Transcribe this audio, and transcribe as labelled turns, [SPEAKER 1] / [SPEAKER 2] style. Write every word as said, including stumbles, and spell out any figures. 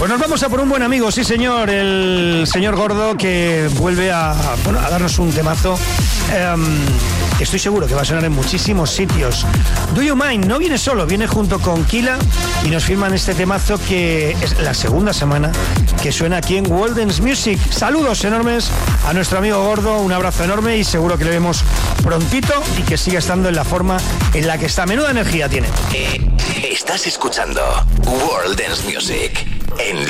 [SPEAKER 1] Pues nos vamos a por un buen amigo, sí señor, el señor Gordo, que vuelve a, bueno, a darnos un temazo um, que estoy seguro que va a sonar en muchísimos sitios. Do You Mind no viene solo, viene junto con Kila y nos firman este temazo que es la segunda semana que suena aquí en Walden's Music. Saludos enormes a nuestro amigo Gordo, un abrazo enorme y seguro que le vemos prontito y que siga estando en la forma en la que está. Menuda energía tiene.
[SPEAKER 2] Eh, estás escuchando Walden's Music en